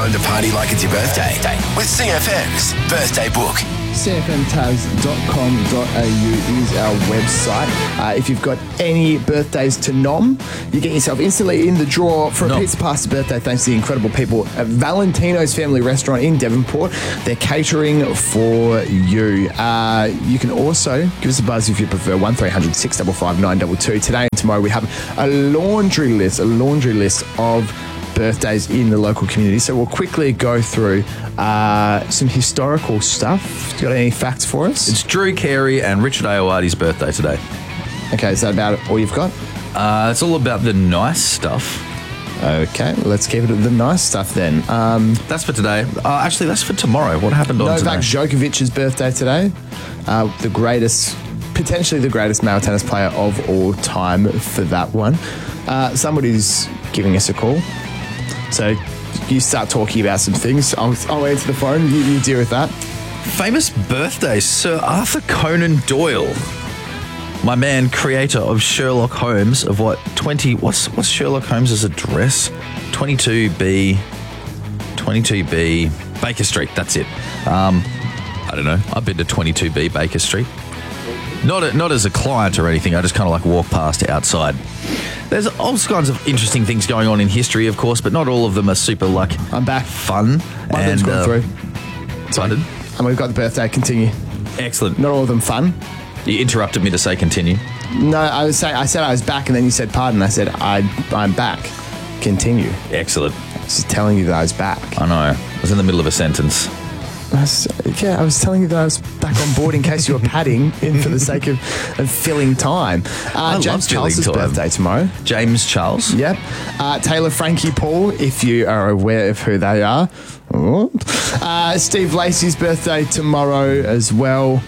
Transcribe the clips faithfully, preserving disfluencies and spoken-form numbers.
time to party like it's your birthday with C F M's Birthday Book. C F M taz dot com dot a u is our website. Uh, if you've got any birthdays to nom, you get yourself instantly in the draw for a Nom. pizza pasta birthday thanks to the incredible people at Valentino's Family Restaurant in Devonport. They're catering for you. Uh, you can also give us a buzz if you prefer, one three hundred six five five nine two two. Today and tomorrow we have a laundry list, a laundry list of birthdays in the local community. So we'll quickly go through uh, some historical stuff. You got any facts for us? It's Drew Carey and Richard Ayoade's birthday today. Okay, is that about all you've got? Uh, it's all about the nice stuff. Okay, let's keep it at the nice stuff then. Um, That's for today. Uh, actually, that's for tomorrow. What happened on Novak today? Djokovic's birthday today. Uh, the greatest, potentially the greatest male tennis player of all time for that one. Uh, somebody's giving us a call. So you start talking about some things. I'll, I'll answer the phone. You, you deal with that. Famous birthday, Sir Arthur Conan Doyle. My man, creator of Sherlock Holmes, of what, twenty, what's what's Sherlock Holmes' address? twenty-two B, twenty-two B, Baker Street, that's it. Um, I don't know, I've been to twenty-two B Baker Street. Not a, not as a client or anything, I just kind of like walk past outside. There's all kinds of interesting things going on in history, of course, but not all of them are super, like, I'm back. fun. My and and, gone uh, through. Pardon? And we've got the birthday. Continue. Excellent. Not all of them fun. You interrupted me to say continue. No, I was saying I said I was back, and then you said pardon. I said I I'm back. Continue. Excellent. I was just telling you that I was back. I know. I was in the middle of a sentence. I was, yeah, I was telling you that I was back on board in case you were padding in for the sake of, of filling time. Uh, I love James filling Charles' time. birthday tomorrow. James Charles. Yep. Uh, Taylor, Frankie, Paul, if you are aware of who they are. Oh. Uh, Steve Lacey's birthday tomorrow as well.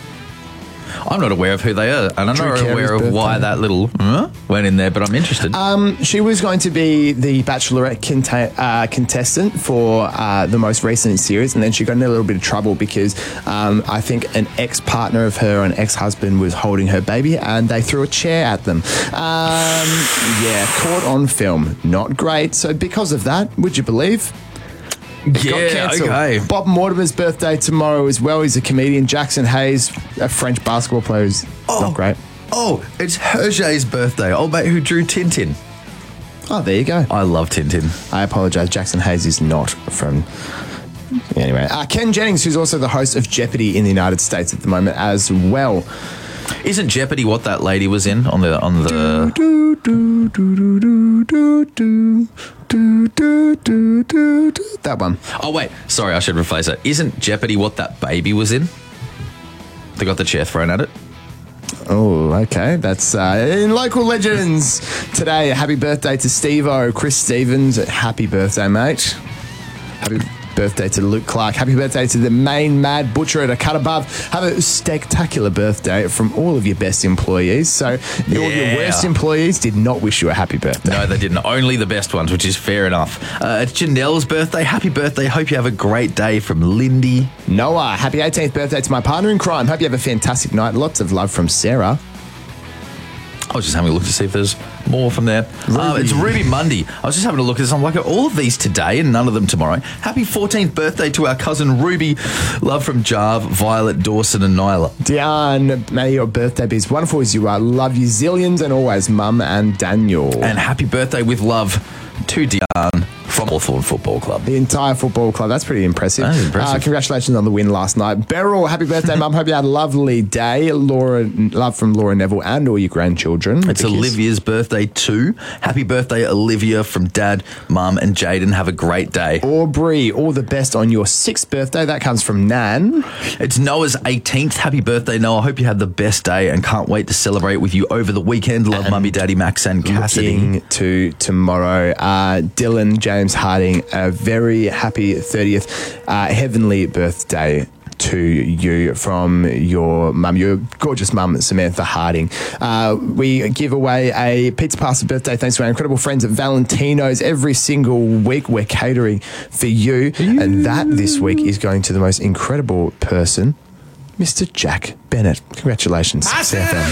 I'm not aware of who they are, and I'm Drew not Carey's aware of birthday. why that little huh, went in there, but I'm interested. Um, she was going to be the Bachelorette conte- uh, contestant for uh, the most recent series, and then she got in a little bit of trouble because um, I think an ex-partner of her, an ex-husband, was holding her baby, and they threw a chair at them. Um, yeah, caught on film. Not great. So because of that, would you believe? Got yeah, cancelled. okay. Bob Mortimer's birthday tomorrow as well. He's a comedian. Jackson Hayes, a French basketball player, who's not great. Oh, it's Hergé's birthday. Old mate who drew Tintin. Oh, there you go. I love Tintin. I apologise. Jackson Hayes is not from... Anyway, uh, Ken Jennings, who's also the host of Jeopardy in the United States at the moment as well. Isn't Jeopardy what that lady was in on the on the? Do, do, do, do, do, do, do, do, do, do, do, do. That one. Oh wait, sorry, I should rephrase that. Isn't Jeopardy what that baby was in? They got the chair thrown at it. Oh, okay. That's uh, in local legends today. Happy birthday to Steve-O, Chris Stevens. Happy birthday, mate. Happy birthday to Luke Clark. Happy birthday to the main mad butcher at a cut above. Have a spectacular birthday from all of your best employees. So all Yeah. your worst employees did not wish you a happy birthday. No, they didn't. Only the best ones, which is fair enough. Uh, it's Janelle's birthday. Happy birthday. Hope you have a great day from Lindy. Noah, happy eighteenth birthday to my partner in crime. Hope you have a fantastic night. Lots of love from Sarah. I was just having a look to see if there's more from there. Uh, it's Ruby Mundy. I was just having a look at this. I'm like, are all of these today and none of them tomorrow? Happy fourteenth birthday to our cousin Ruby. Love from Jarve, Violet, Dawson and Nyla. Diane, may your birthday be as wonderful as you are. Love you zillions and always, Mum and Daniel. And happy birthday with love to Diane from Hawthorn Football Club. The entire football club. That's pretty impressive. That is impressive. Uh, congratulations on the win last night. Beryl, happy birthday, Mum. Hope you had a lovely day. Laura, love from Laura Neville and all your grandchildren. It's because- Olivia's birthday too. Happy birthday, Olivia, from Dad, Mum and Jaden. Have a great day. Aubrey, all the best on your sixth birthday. That comes from Nan. It's Noah's eighteenth. Happy birthday, Noah. Hope you had the best day and can't wait to celebrate with you over the weekend. Love, And Mummy, Daddy, Max and Cassidy. Looking to tomorrow. Uh, Dylan James Harding, a very happy thirtieth uh, heavenly birthday to you from your mum, your gorgeous mum, Samantha Harding. Uh, we give away a pizza pasta birthday thanks to our incredible friends at Valentino's. Every single week we're catering for you, and that this week is going to the most incredible person, Mister Jack Bennett. Congratulations, C F M.